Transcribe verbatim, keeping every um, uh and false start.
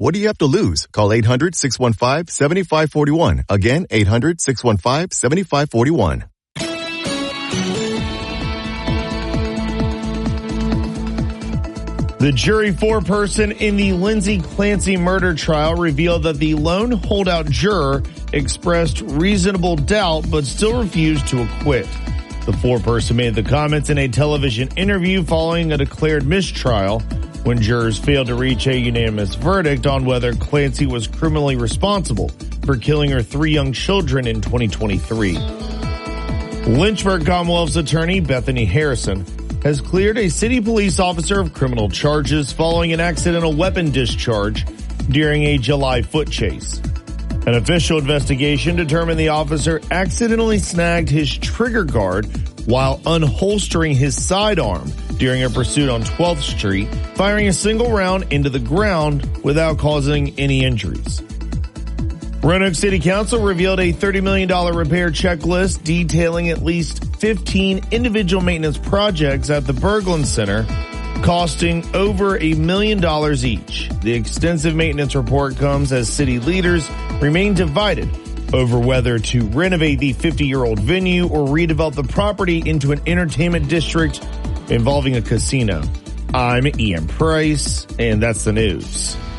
What do you have to lose? Call eight hundred, six one five, seven five four one. Again, eight hundred, six one five, seven five four one. The jury foreperson in the Lindsay Clancy murder trial revealed that the lone holdout juror expressed reasonable doubt but still refused to acquit. The foreperson made the comments in a television interview following a declared mistrial when jurors failed to reach a unanimous verdict on whether Clancy was criminally responsible for killing her three young children in twenty twenty-three. Lynchburg Commonwealth's attorney Bethany Harrison has cleared a city police officer of criminal charges following an accidental weapon discharge during a July foot chase. An official investigation determined the officer accidentally snagged his trigger guard while unholstering his sidearm during a pursuit on twelfth street, firing a single round into the ground without causing any injuries. Roanoke City Council revealed a thirty million dollars repair checklist detailing at least fifteen individual maintenance projects at the Berglund Center, costing over a million dollars each. The extensive maintenance report comes as city leaders remain divided over whether to renovate the fifty-year-old venue or redevelop the property into an entertainment district involving a casino. I'm Ian Price, and that's the news.